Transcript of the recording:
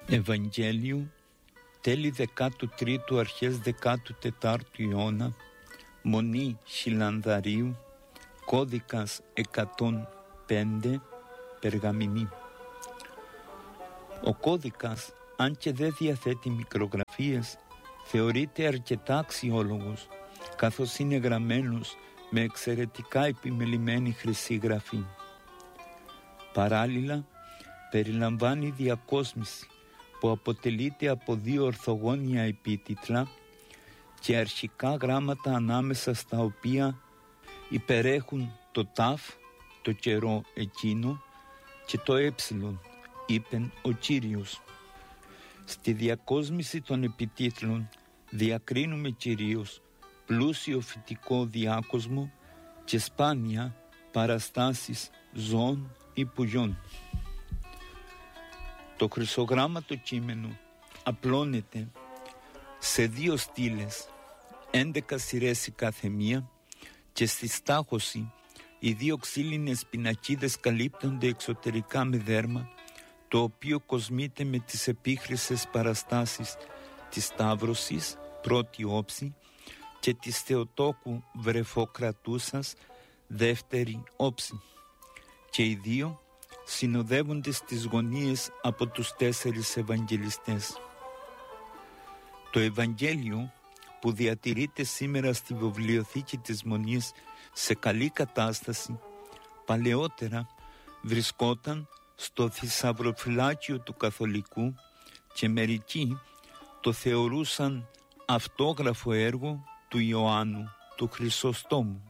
Ευαγγέλιο, τέλη 13ου αρχές 14ου αιώνα, Μονή Χιλανδαρίου, κώδικας 105, Περγαμηνή. Ο κώδικας, αν και δεν διαθέτει μικρογραφίες, θεωρείται αρκετά αξιόλογος, καθώς είναι γραμμένος με εξαιρετικά επιμελημένη χρυσή γραφή. Παράλληλα, περιλαμβάνει διακόσμηση που αποτελείται από 2 ορθογώνια επίτιτλα και αρχικά γράμματα ανάμεσα στα οποία υπερέχουν το ταφ, το καιρό εκείνο, και το έψιλον, είπεν ο Κύριος. Στη διακόσμηση των επιτίτλων διακρίνουμε κυρίως πλούσιο φυτικό διάκοσμο και σπάνια παραστάσεις ζώων ή πουλιών. Το χρυσογράμματο κείμενο απλώνεται σε 2 στήλες, 11 σειρές η κάθε μία, και στη στάχωση οι 2 ξύλινες πινακίδες καλύπτονται εξωτερικά με δέρμα, το οποίο κοσμείται με τις επίχρησες παραστάσεις της Σταύρωσης, πρώτη όψη, και της Θεοτόκου Βρεφοκρατούσας, δεύτερη όψη, και οι 2 συνοδεύονται στις γωνίες από τους 4 Ευαγγελιστές. Το Ευαγγέλιο, που διατηρείται σήμερα στη βιβλιοθήκη της Μονής σε καλή κατάσταση, παλαιότερα βρισκόταν στο θησαυροφυλάκιο του Καθολικού και μερικοί το θεωρούσαν αυτόγραφο έργο του Ιωάννου του Χρυσοστόμου.